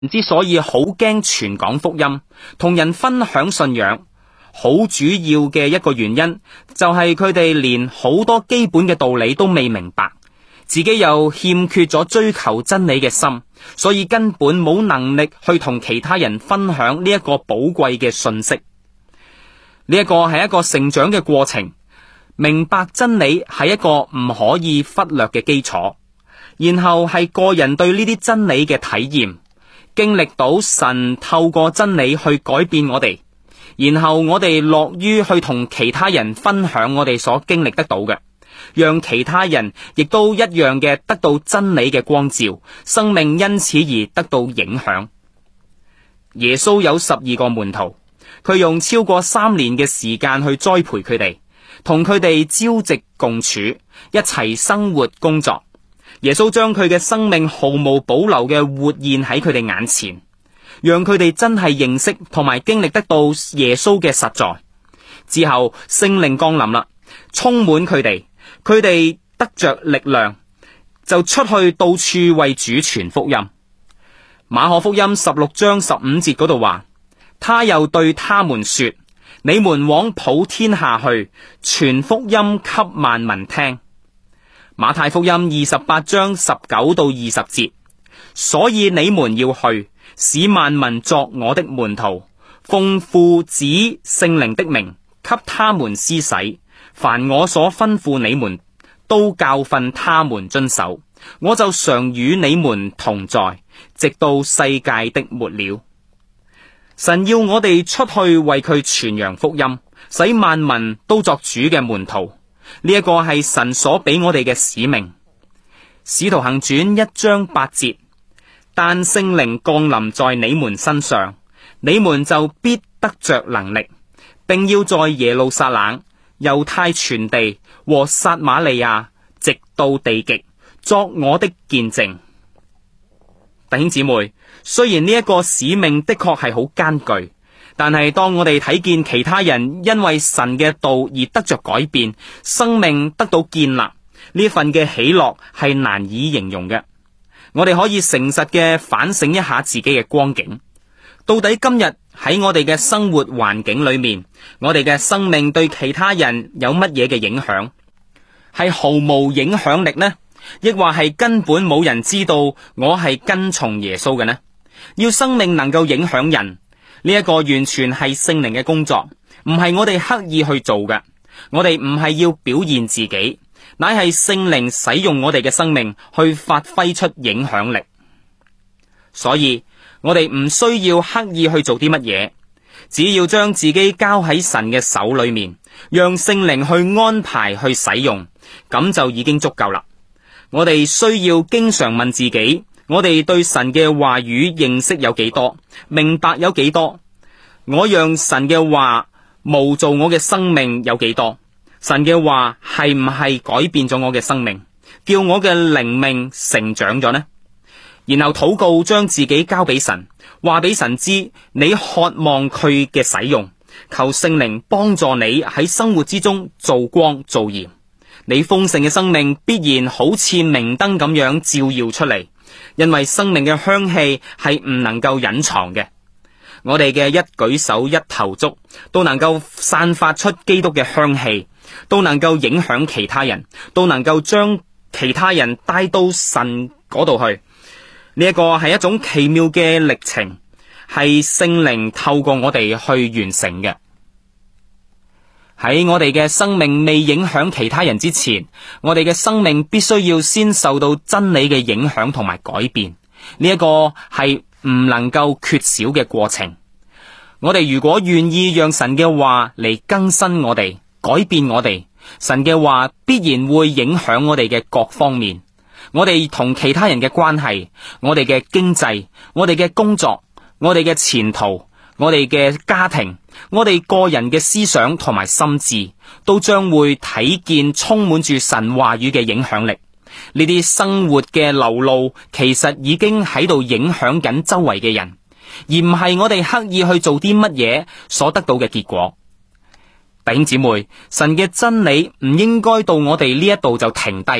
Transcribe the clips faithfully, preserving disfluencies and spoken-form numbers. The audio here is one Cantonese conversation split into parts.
之所以好驚傳講福音，同人分享信仰，好主要嘅一個原因就係佢哋連好多基本嘅道理都未明白，自己又欠缺咗追求真理嘅心，所以根本冇能力去同其他人分享呢一個寶貴嘅信息。呢一個係一個成長嘅過程，明白真理係一個唔可以忽略嘅基礎，然後係個人對呢啲真理嘅體驗，經歷到神透過真理去改變我哋，然後我哋樂於去同其他人分享我哋所經歷得到嘅，讓其他人亦都一樣嘅得到真理嘅光照，生命因此而得到影響。耶穌有十二個門徒，佢用超過三年嘅時間去栽培佢哋，同佢哋朝夕共處，一齊生活工作。耶穌將佢嘅生命毫無保留嘅活現喺佢哋眼前，讓佢哋真係認識同埋經歷得到耶穌嘅實在。之後聖靈降臨啦，充滿佢哋，佢哋得着力量，就出去到處為主傳福音。馬可福音十六章十五節嗰度話，他又對他們說，你們往普天下去，傳福音給萬民聽。馬太福音二十八章十九到二十節，所以你們要去，使萬民作我的門徒，奉父子聖靈的名，給他們施洗，凡我所吩咐你們，都教訓他們遵守。我就常與你們同在，直到世界的末了。神要我哋出去為佢傳揚福音，使萬民都作主嘅門徒。呢一個係神所俾我哋嘅使命。使徒行傳一章八節，但聖靈降臨在你們身上，你們就必得着能力，並要在耶路撒冷、猶太全地和撒瑪利亞，直到地極，作我的見證。弟兄姊妹，雖然呢一個使命的確係好艱巨，但係當我哋睇見其他人因為神嘅道而得着改變，生命得到建立，呢份嘅喜樂係難以形容嘅。我哋可以誠實嘅反省一下自己嘅光景，到底今日喺我哋嘅生活環境裏面，我哋嘅生命對其他人有乜嘢嘅影響？係毫無影響力呢？亦或係根本冇人知道我係跟從耶穌嘅呢？要生命能夠影響人，呢一個完全係聖靈嘅工作，唔係我哋刻意去做嘅。我哋唔係要表現自己，乃係聖靈使用我哋嘅生命去發揮出影響力。所以我哋唔需要刻意去做啲乜嘢，只要將自己交喺神嘅手裏面，讓聖靈去安排去使用，咁就已經足夠啦。我哋需要經常問自己，我哋對神嘅話語認識有幾多，明白有幾多？我讓神嘅話模造我嘅生命有幾多？神嘅話係唔係改變咗我嘅生命，叫我嘅靈命成長咗呢？然後禱告，將自己交俾神，話俾神知你渴望佢嘅使用，求聖靈幫助你喺生活之中做光做鹽。你豐盛嘅生命必然好似明燈咁樣照耀出嚟，因為生命嘅香氣係唔能夠隱藏嘅。我哋嘅一舉手一投足都能夠散發出基督嘅香氣，都能夠影響其他人，都能夠將其他人帶到神嗰度去。呢一個係一種奇妙嘅歷程，係聖靈透過我哋去完成嘅。喺我哋嘅生命未影響其他人之前，我哋嘅生命必須要先受到真理嘅影響同埋改變。呢一個係唔能夠缺少嘅過程。我哋如果願意讓神嘅話嚟更新我哋、改變我哋，神嘅話必然會影響我哋嘅各方面。我哋同其他人嘅關係，我哋嘅經濟，我哋嘅工作，我哋嘅前途，我哋嘅家庭，我哋個人嘅思想同埋心智，都將會睇見充滿住神話語嘅影響力。呢啲生活嘅流露，其實已經喺度影響緊周圍嘅人，而唔係我哋刻意去做啲乜嘢所得到嘅結果。弟兄姊妹，神嘅真理唔應該到我哋呢一度就停低。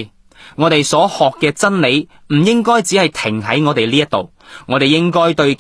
我哋所學嘅真理唔應該只係停喺我哋呢一度，我哋應該對